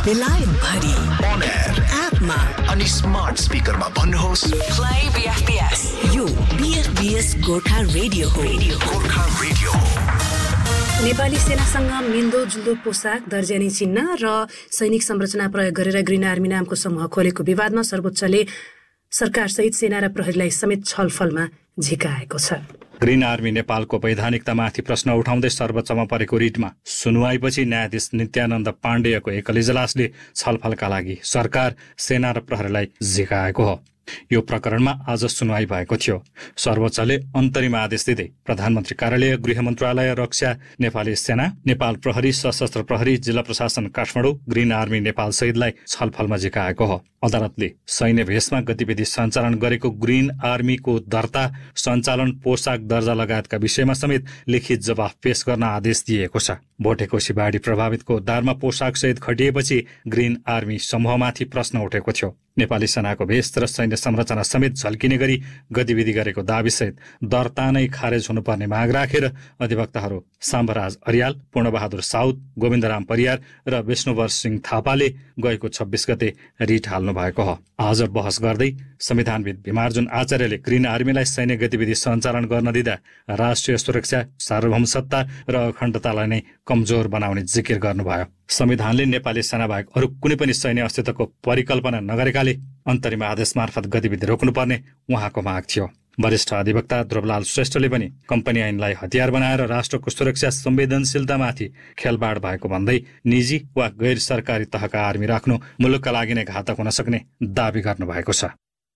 बेलायत भरि on air एपमा अनि स्मार्ट स्पिकरमा भन्नुहोस् प्ले बीएफबीएस। यो बीएफबीएस गोर्खा रेडियो हो। गोर्खा रेडियो हो। नेपाली सेनासँग मिल्दोजुल्दो पोसाक, दर्जानी चिन्ह र सैनिक संरचना प्रयोग गरेर ग्रिन आर्मी नामको समूह खोलेको विवादमा सर्वोच्चले सरकारसहित सेना र प्रहरीलाई समेत छलफलमा झिकाएको छ। ग्रिन आर्मी नेपालको वैधानिकतामाथि प्रश्न उठाउँदै सर्वोच्चमा परेको रिटमा सुनुवाईपछि न्यायाधीश नित्यानन्द पाण्डेयको एकल इजलासले छलफलका लागि सरकार, सेना र प्रहरीलाई झिकाएको हो। यो प्रकरणमा आज सुनवाई भएको थियो। सर्वोच्चले अन्तरिम आदेश दिँदै प्रधानमन्त्री कार्यालय, गृह मन्त्रालय, रक्षा, नेपाली सेना, नेपाल प्रहरी, सशस्त्र प्रहरी, जिल्ला प्रशासन काठमाडौँ, ग्रिन आर्मी नेपाल सहितलाई छलफलमा झिकाएको हो। अदालतले सैन्य भेषमा गतिविधि सञ्चालन गरेको ग्रिन आर्मीको दर्ता, सञ्चालन, पोसाक, दर्जा लगायतका विषयमा समेत लिखित जवाफ पेश गर्न आदेश दिएको छ। भोटेकोशी बाढी प्रभावितको उद्धारमा पोसाक सहित खटिएपछि ग्रिन आर्मी समूहमाथि प्रश्न उठेको थियो। नेपाली सेनाको भेष र सैन्य संरचना समेत झल्किने गरी गतिविधि गरेको दाबीसहित दर्ता नै खारेज हुनुपर्ने माग राखेर अधिवक्ताहरू साम्बराज अर्याल, पूर्णबहादुर साउद, गोविन्दराम परियार र विष्णुवर सिंह थापाले गएको 26 गते रिट हाल्नु भएको हो। आज बहस गर्दै संविधानविद भिमार्जुन आचार्यले ग्रिन आर्मीलाई सैन्य गतिविधि सञ्चालन गर्न दिँदा राष्ट्रिय सुरक्षा, सार्वभौमसत्ता र अखण्डतालाई नै कमजोर बनाउने जिकिर गर्नुभयो। संविधानले नेपाली सेना बाहेक अरू कुनै पनि सैन्य अस्तित्वको परिकल्पना नगरेकाले अन्तरिम आदेश मार्फत गतिविधि रोक्नुपर्ने उहाँको माग थियो। वरिष्ठ अधिवक्ता ध्रुवलाल श्रेष्ठले पनि कम्पनी ऐनलाई हतियार बनाएर राष्ट्रको सुरक्षा संवेदनशीलतामाथि खेलबाड भएको भन्दै निजी वा गैर सरकारी तहका आर्मी राख्नु मुलुकका लागि नै घातक हुन सक्ने दावी गर्नुभएको छ।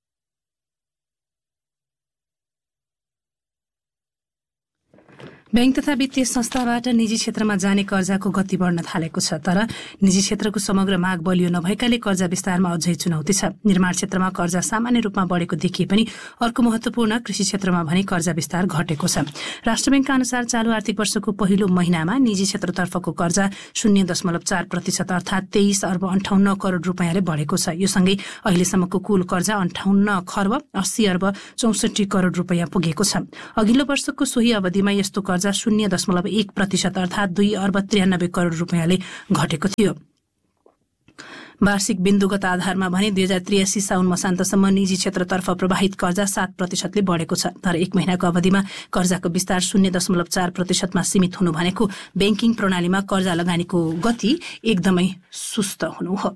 बैंक तथा वित्तीय संस्थाबाट निजी क्षेत्रमा जाने कर्जाको गति बढ्न थालेको छ, तर निजी क्षेत्रको समग्र माग बलियो नभएकाले कर्जा विस्तारमा अझै चुनौती छ। निर्माण क्षेत्रमा कर्जा सामान्य रूपमा बढेको देखिए पनि अर्को महत्वपूर्ण कृषि क्षेत्रमा भने कर्जा विस्तार घटेको छ। राष्ट्र बैंकका अनुसार चालू आर्थिक वर्षको पहिलो महिनामा निजी क्षेत्रतर्फको कर्जा 0.4% अर्थात् 23 अर्ब 58 करोड रुपियाँले बढेको छ। यो सँगै अहिलेसम्मको कुल कर्जा 58 खर्ब 80 अर्ब 64 करोड रुपियाँ पुगेको छ। अघिल्लो वर्षको सोही अवधिमा यस्तो कर्जा 0.1% अर्थात् 2 अर्ब 93 करोड रुपियाँले घटेको थियो। वार्षिक बिन्दुगत आधारमा भने 2083 साउन मसान्तसम्म निजी क्षेत्रतर्फ प्रवाहित कर्जा 7% बढेको छ, तर एक महिनाको अवधिमा कर्जाको विस्तार 0.4% सीमित हुनु भनेको बैंकिङ प्रणालीमा कर्जा लगानीको गति एकदमै सुस्त हुनु हो।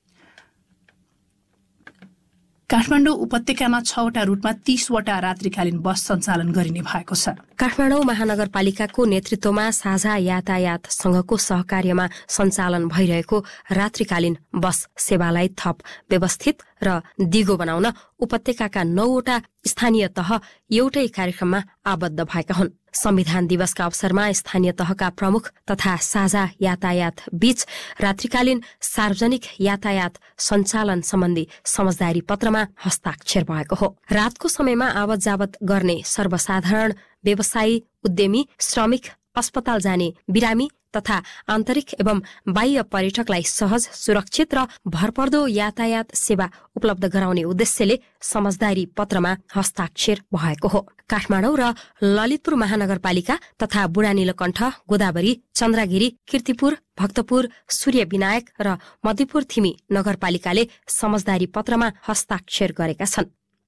काठमाडौँ उपत्यकामा 6वटा रूटमा 30वटा रात्रिकालीन बस सञ्चालन गरिने भएको छ। काठमाडौँ महानगरपालिकाको नेतृत्वमा साझा यातायात संघको सहकार्यमा सञ्चालन भइरहेको रात्रिकालीन बस सेवालाई थप व्यवस्थित र दिगो बनाउन उपत्यकाका 9वटा स्थानीय तह एउटै कार्यक्रममा आबद्ध भएका हुन्। संविधान दिवसका अवसरमा स्थानीय तहका प्रमुख तथा साझा यातायात बीच रात्रिकालीन सार्वजनिक यातायात सञ्चालन सम्बन्धी समझदारी पत्रमा हस्ताक्षर भएको हो। रातको समयमा आवत जावत गर्ने सर्वसाधारण, व्यवसायी, उद्यमी, श्रमिक, अस्पताल जाने बिरामी तथा आन्तरिक एवं बाह्य पर्यटकलाई सहज, सुरक्षित र भरपर्दो यातायात सेवा उपलब्ध गराउने उद्देश्यले समझदारी पत्रमा हस्ताक्षर भएको हो। काठमाडौँ र ललितपुर महानगरपालिका तथा बुढानीलकण्ठ, गोदावरी, चन्द्रगिरी, कीर्तिपुर, भक्तपुर, सूर्यविनायक र मध्यपुर थिमी नगरपालिकाले समझदारी पत्रमा हस्ताक्षर गरेका छन्।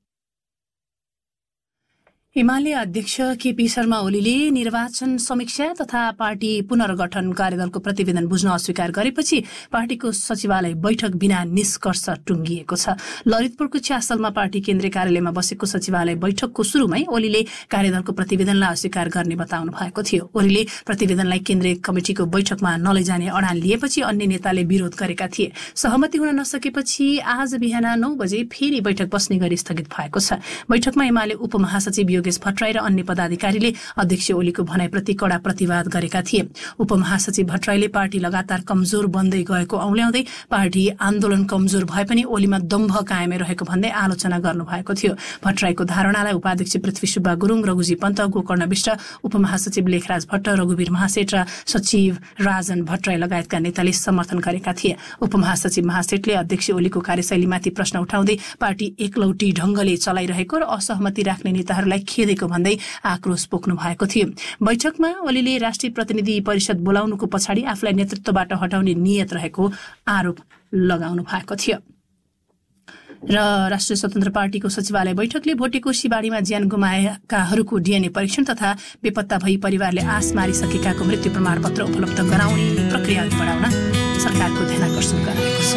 एमाले अध्यक्ष केपी शर्मा ओलीले निर्वाचन समीक्षा तथा पार्टी पुनर्गठन कार्यदलको प्रतिवेदन बुझ्न अस्वीकार गरेपछि पार्टीको सचिवालय बैठक बिना निष्कर्ष टुङ्गिएको छ। ललितपुरको च्यासलमा पार्टी केन्द्रीय कार्यालयमा बसेको सचिवालय बैठकको सुरुमै ओलीले कार्यदलको प्रतिवेदनलाई अस्वीकार गर्ने बताउनु भएको थियो। ओलीले प्रतिवेदनलाई केन्द्रीय कमिटिको बैठकमा नलैजाने अडान लिएपछि अन्य नेताले विरोध गरेका थिए। सहमति हुन नसकेपछि आज बिहान 9 बजे फेरि बैठक बस्ने गरी स्थगित भएको छ। बैठकमा एमाले उपमहासचिव योगेश भट्टराई र अन्य पदाधिकारीले अध्यक्ष ओलीको भनाइप्रति कडा प्रतिवाद गरेका थिए। उपमहासचिव भट्टराईले पार्टी लगातार कमजोर बन्दै गएको औल्याउँदै पार्टी आन्दोलन कमजोर भए पनि ओलीमा दम्भ कायमै रहेको भन्दै आलोचना गर्नुभएको थियो। भट्टराईको धारणालाई उपाध्यक्ष पृथ्वी सुब्बा गुरुङ, रघुजी पन्त, गोकर्ण विष्ट, उपमहासचिव लेखराज भट्ट, रघुवीर महासेठ र सचिव राजन भट्टराई लगायतका नेताले समर्थन गरेका थिए। उपमहासचिव महासेठले अध्यक्ष ओलीको कार्यशैलीमाथि प्रश्न उठाउँदै पार्टी एकलौटी ढंगले चलाइरहेको र असहमति राख्ने नेताहरूलाई खेदेको भन्दै आक्रोश पोख्नु भएको थियो। बैठकमा ओलीले राष्ट्रिय प्रतिनिधि परिषद बोलाउनुको पछाडि आफूलाई नेतृत्वबाट हटाउने नियत रहेको आरोप लगाउनु भएको थियो। र राष्ट्रिय स्वतन्त्र पार्टीको सचिवालय बैठकले भोटेकोशी बाढीमा ज्यान गुमाएकाहरूको DNA परीक्षण तथा बेपत्ता भई परिवारले आस मारिसकेकाको मृत्यु प्रमाणपत्र उपलब्ध गराउने प्रक्रिया बढाउन सरकारको ध्यानाकर्षण गराएको छ।